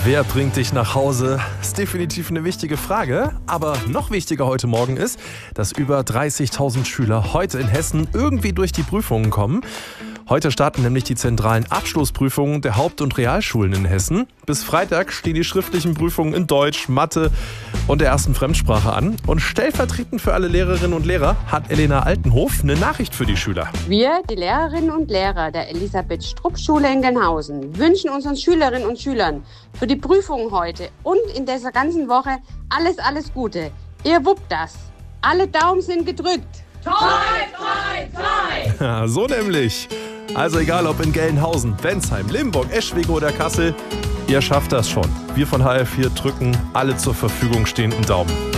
Wer bringt dich nach Hause? Ist definitiv eine wichtige Frage. Aber noch wichtiger heute Morgen ist, dass über 30.000 Schüler heute in Hessen irgendwie durch die Prüfungen kommen. Heute starten nämlich die zentralen Abschlussprüfungen der Haupt- und Realschulen in Hessen. Bis Freitag stehen die schriftlichen Prüfungen in Deutsch, Mathe und der ersten Fremdsprache an. Und stellvertretend für alle Lehrerinnen und Lehrer hat Elena Altenhof eine Nachricht für die Schüler. Wir, die Lehrerinnen und Lehrer der Elisabeth-Strupp-Schule in Genhausen, wünschen unseren Schülerinnen und Schülern für die Prüfungen heute und in dieser ganzen Woche alles Gute. Ihr wuppt das. Alle Daumen sind gedrückt. Toi, toi, toi! Ja, so nämlich. Also egal ob in Gelnhausen, Bensheim, Limburg, Eschwege oder Kassel, ihr schafft das schon. Wir von HR4 drücken alle zur Verfügung stehenden Daumen.